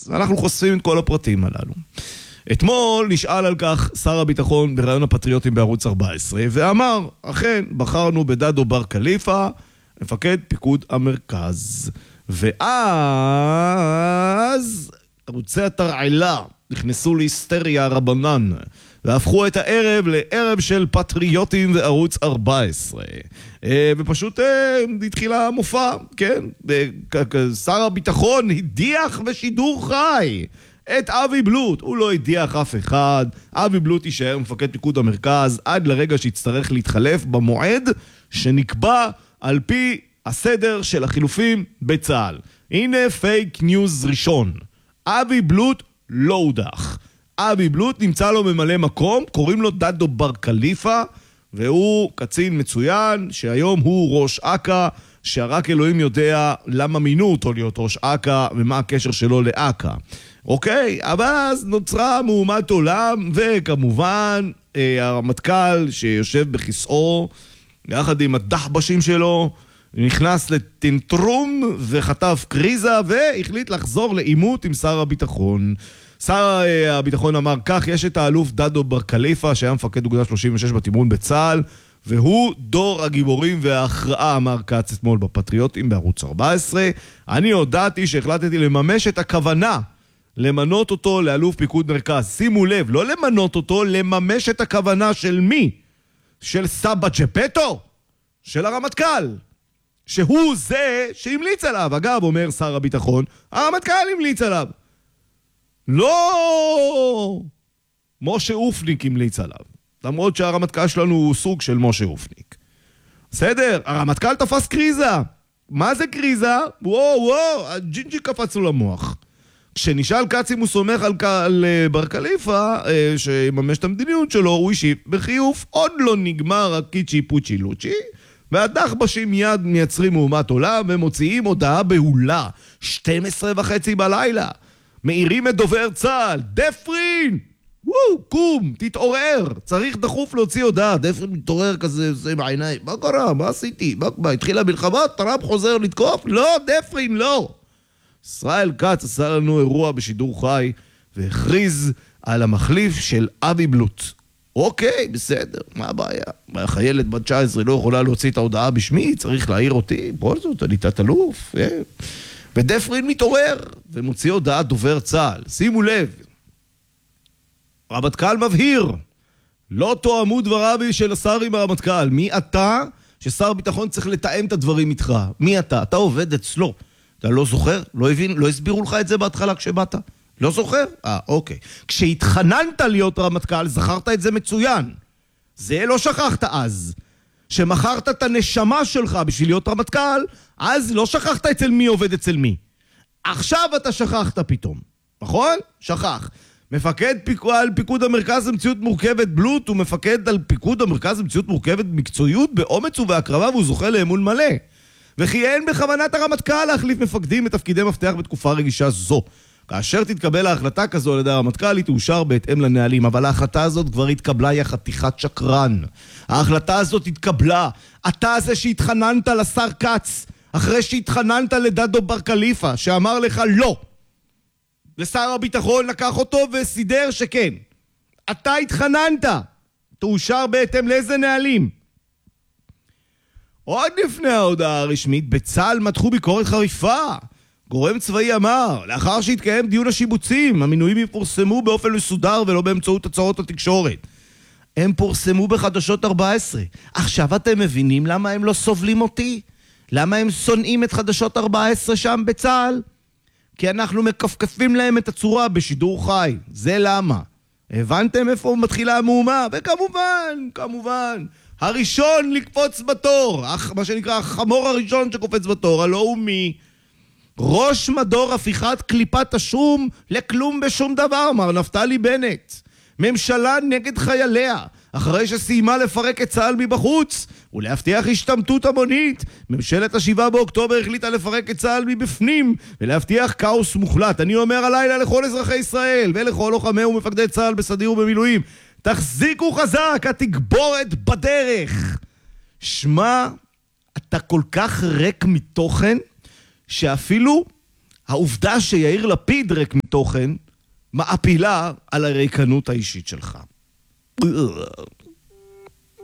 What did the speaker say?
אז אנחנו חושפים את כל הפרטים הללו. אתמול נשאל על כך שר הביטחון בראיון הפטריוטים בערוץ 14, ואמר, אכן, בחרנו בדדו בר קליפה, מפקד פיקוד המרכז. ואז ערוצי התרעלה נכנסו להיסטריה רבנן, והפכו את הערב לערב של פטריוטים וערוץ 14. ופשוט התחילה מופע, כן? שר הביטחון הדיח בשידור חי את אבי בלוט. הוא לא הדיח אף אחד. אבי בלוט יישאר מפקד פיקוד המרכז עד לרגע שיצטרך להתחלף במועד שנקבע על פי הסדר של החילופים בצה"ל. הנה פייק ניוז ראשון. אבי בלוט לא הודח. אבי בלוט נמצא לו ממלא מקום, קוראים לו דדו בר קליפה, והוא קצין מצוין, שהיום הוא ראש אק"א, שרק אלוהים יודע למה מינו אותו להיות ראש אק"א, ומה הקשר שלו לאק"א. אוקיי, אבל אז נוצרה מהומת עולם, וכמובן הרמטכ"ל שיושב בכיסאו, יחד עם הדחבשים שלו, נכנס לטנטרום וחטף קריזה, והחליט לחזור לאימות עם שר הביטחון. שר הביטחון אמר כך, יש את האלוף דדו בר קליפה, שהיה מפקד אוגדה 36 בתמרון בצה"ל, והוא דור הגיבורים וההכרעה, אמר כץ אתמול בפטריוטים בערוץ 14. אני הודעתי שהחלטתי לממש את הכוונה למנות אותו לאלוף פיקוד מרכז. שימו לב, לא למנות אותו, לממש את הכוונה של מי? של סבא ג'פטו? של הרמטכ"ל, שהוא זה שהמליץ עליו. אגב, אומר שר הביטחון, הרמטכ"ל המליץ עליו, לא משה אופניק המליץ עליו, למרות שהרמטכ"ל שלנו הוא סוג של משה אופניק. בסדר, הרמטכ"ל תפס קריזה. מה זה קריזה? וואו, הג'ינג'י קפץ לו למוח. כשנשאל כץ אם הוא סומך על בר קליפה שיממש את המדיניות שלו, הוא השיב בחיוב, עוד לא נגמר הקיצ'י פוצ'י לוצ'י, והדחבשים מיד מייצרים מהומת עולם ומוציאים הודעה בהולה 12:30 בלילה. מעירים את דובר צה"ל, דפרין, קום, תתעורר, צריך דחוף להוציא הודעה. דפרין מתעורר כזה, זה בעיניים, מה קרה? מה עשיתי? מה התחילה מלחמה? טראמפ חוזר לתקוף? לא, דפרין, לא. ישראל כץ עשה לנו אירוע בשידור חי והכריז על המחליף של אבי בלוט. אוקיי, בסדר, מה הבעיה? החיילת בת 19 לא יכולה להוציא את ההודעה בשמי, צריך להעיר אותי, בכל זאת, אני תת-אלוף. ודפרין מתעורר ומוציא הודעה דובר צה"ל. שימו לב, רמטכ"ל מבהיר, לא תואמו דבריו של השר עם הרמטכ"ל. מי אתה ששר ביטחון צריך לתאם את הדברים איתך? מי אתה? אתה עובד אצלו. אתה לא זוכר? לא הבין? לא הסבירו לך את זה בהתחלה כשבאת? לא זוכר? אוקיי. כשהתחננת להיות רמטכ"ל, זכרת את זה מצוין. זה לא שכחת אז. שמכרת את הנשמה שלך בשביל להיות רמטכ"ל, אז לא שכחת אצל מי עובד אצל מי. עכשיו אתה שכחת פתאום. נכון? שכח. מפקד על פיקוד המרכז במציאות מורכבת בלוט, הוא מפקד על פיקוד המרכז במציאות מורכבת במקצועיות, באומץ ובהקרבה, והוא זוכה לאמון מלא. וכי אין בכוונת הרמטכ"ל להחליף מפקדים בתפקידי מפתח בתקופה רגישה זו. כאשר תתקבל ההחלטה כזו על ידי הרמטכ"ל, היא תאושר בהתאם לנהלים, אבל ההחלטה הזאת כבר התקבלה, היא חתיכת שקרן. ההחלטה הזאת התקבלה. אתה זה שהתחננת לשר כץ, אחרי שהתחננת לדדו בר קליפה, שאמר לך לא. לשר הביטחון לקח אותו וסידר שכן. אתה התחננת. תאושר בהתאם לאיזה נהלים? עוד לפני ההודעה הרשמית, בצה"ל מתחו ביקורת חריפה. גורם צבאי אמר, לאחר שהתקיים דיון השיבוצים, המינויים יפורסמו באופן מסודר ולא באמצעות הצהרות התקשורת. הם פורסמו בחדשות 14. עכשיו אתם מבינים למה הם לא סובלים אותי? למה הם שונאים את חדשות 14 שם בצה"ל? כי אנחנו מקפקפים להם את הצורה בשידור חי. זה למה. הבנתם איפה מתחילה המהומה? וכמובן, הראשון לקפוץ בתור, מה שנקרא החמור הראשון שקופץ בתור, הלא הוא מי? ראש מדור הפיכת קליפת השום לכלום בשום דבר, מר נפתלי בנט. ממשלה נגד חייליה, אחרי שסיימה לפרק את צה"ל מבחוץ ולהבטיח השתמטות המונית, ממשלת ה7 באוקטובר החליטה לפרק את צה"ל מבפנים ולהבטיח כאוס מוחלט. אני אומר הלילה לכל אזרחי ישראל ולכל לוחמי ומפקדי צה"ל בסדיר ובמילואים, תחזיקו חזק, התגבורת בדרך. שמע, אתה כל כך ריק מתוכן שאפילו העובדה שיאיר לפיד ריק מתוכן, מעפילה על הריקנות האישית שלך.